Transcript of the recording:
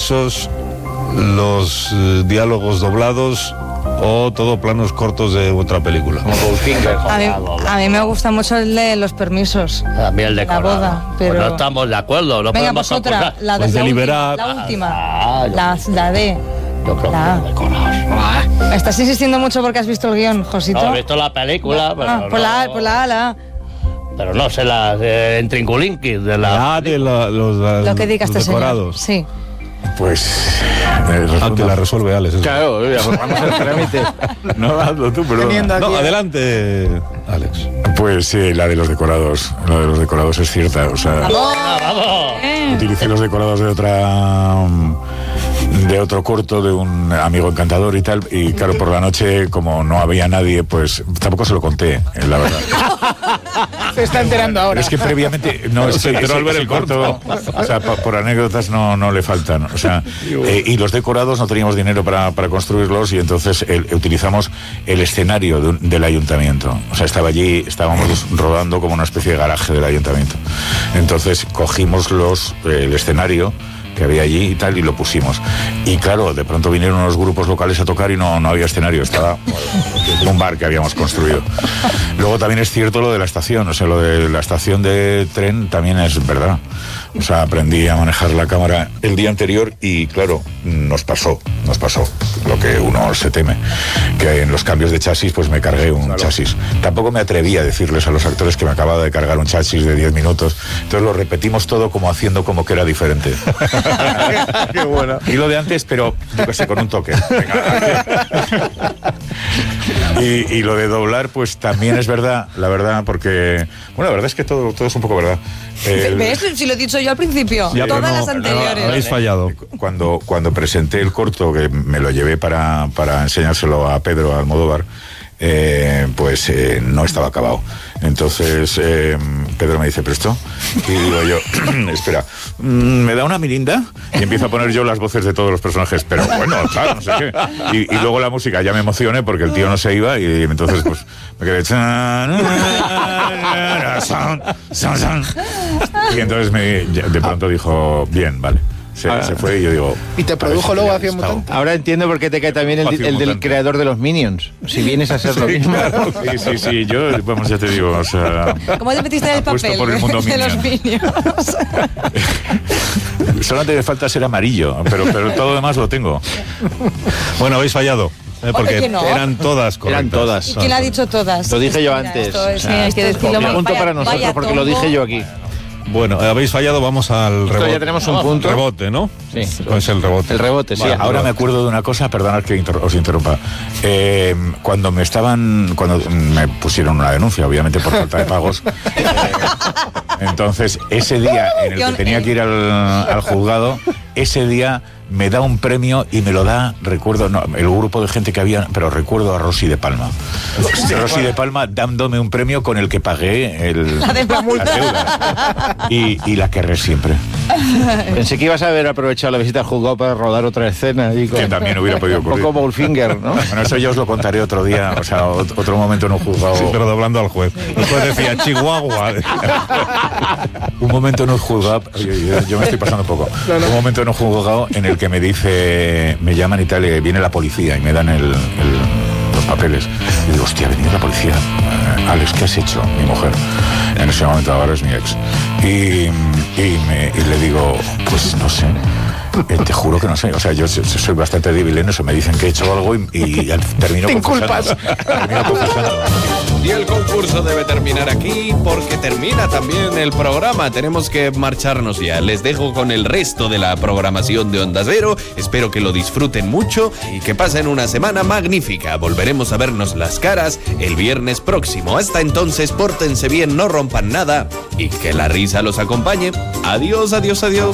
permisos, los diálogos doblados o todo planos cortos de otra película. Como Goldfinger. A mí me gusta mucho el de los permisos. A mí el de la boda, pero... Pues no estamos de acuerdo. No venga, podemos pues otra, acusar. la Pues deliberar. la última. No. La D. Yo creo La- que decorados. Estás insistiendo mucho porque has visto el guión, Josito. No, he visto la película, pero Ah, pues la A, pues la A, la A. Pero no sé las en Trinculinquis de la... Ah, de los Lo que diga los este señor. decorados. Sí. Pues... Que la resuelve Alex. eso. Claro, vamos al trámite. No, hazlo tú, perdón. Teniendo aquí No, adelante, Alex. Pues la de los decorados. La de los decorados es cierta. O sea, ¡Vamos! utilicé los decorados de otro corto de un amigo encantador y tal, y claro, por la noche, como no había nadie, pues tampoco se lo conté, la verdad. se está enterando ahora. Es que previamente no Se enteró al ver el corto. o sea, por anécdotas no le faltan, o sea, y los decorados no teníamos dinero para construirlos, y entonces utilizamos el escenario del ayuntamiento. O sea, estaba allí, estábamos rodando como una especie de garaje del ayuntamiento. Entonces cogimos el escenario que había allí y tal, y lo pusimos. Y claro, de pronto vinieron unos grupos locales a tocar y no había escenario, estaba un bar que habíamos construido. Luego también es cierto lo de la estación, o sea, lo de la estación de tren también es verdad. O sea, aprendí a manejar la cámara el día anterior y claro, nos pasó lo que uno se teme, que en los cambios de chasis pues me cargué un chasis. Tampoco me atreví a decirles a los actores que me acababa de cargar un chasis de 10 minutos, entonces lo repetimos todo como haciendo como que era diferente. Qué bueno. Y lo de antes, pero yo qué sé, con un toque. Venga. Y lo de doblar, pues también es verdad, la verdad, porque bueno, la verdad es que todo es un poco verdad. ¿Ves? Si lo he dicho yo al principio. Ya, pero Todas no, las anteriores. habéis fallado. Cuando presenté el corto, que me lo llevé para enseñárselo a Pedro Almodóvar, pues no estaba acabado. Entonces Pedro me dice, ¿pero esto? Y digo yo, espera, ¿me da una mirinda? Y empiezo a poner yo las voces de todos los personajes, pero bueno, claro, no sé qué. Y luego la música, ya me emocioné porque el tío no se iba, y entonces pues me quedé... Y entonces de pronto dijo, bien, vale. Se fue y yo digo... Y te produjo luego Acción Mutante. Ahora entiendo por qué te cae también el del creador de los Minions. Si vienes a ser lo mismo. Claro, sí, yo, vamos, ya te digo, o sea... ¿Cómo te metiste en el apuesto papel por el mundo de los Minions. Minions? Solamente me falta ser amarillo, pero todo lo demás lo tengo. Bueno, habéis fallado. Porque que no. eran todas correctas. Eran todas. ¿Y quién ha dicho todas? Lo dije yo Mira, antes. esto es, O sea, hay que decirlo más. punto para nosotros Vaya porque lo tongo. dije yo aquí. Bueno, habéis fallado, vamos al Esto rebote. ya tenemos un punto. Rebote, ¿no? Sí. Es el rebote. El rebote, sí. Sí, ahora me acuerdo de una cosa, perdonad que os interrumpa. Cuando me pusieron una denuncia, obviamente por falta de pagos, entonces ese día en el que tenía que ir al juzgado, ese día me da un premio y me lo da, recuerdo, no, el grupo de gente que había, pero recuerdo a Rosy de Palma. Rosy de Palma dándome un premio con el que pagué La de la multa. las deudas. Y la querré siempre. Pensé que ibas a haber aprovechado la visita al juzgado para rodar otra escena. Y Que también hubiera podido un ocurrir. poco Goldfinger, ¿no? Bueno, eso yo os lo contaré otro día, o sea, otro momento en un juzgado. Sí, pero doblando al juez. El juez decía, Chihuahua. Un momento en un juzgado, yo me estoy pasando un poco. Un momento en un juzgado en el que me dice, me llaman y tal, y viene la policía y me dan los papeles. Y digo, hostia, ha venido la policía. Alex, ¿qué has hecho? Mi mujer. En ese momento ahora es mi ex. Y le digo, pues no sé. Te juro que no sé, o sea, yo soy bastante débil en eso, me dicen que he hecho algo y termino confesando. Termino confesando. Y el concurso debe terminar aquí porque termina también el programa. Tenemos que marcharnos ya. Les dejo con el resto de la programación de Onda Cero. Espero que lo disfruten mucho y que pasen una semana magnífica. Volveremos a vernos las caras el viernes próximo. Hasta entonces, pórtense bien, no rompan nada y que la risa los acompañe. Adiós, adiós, adiós.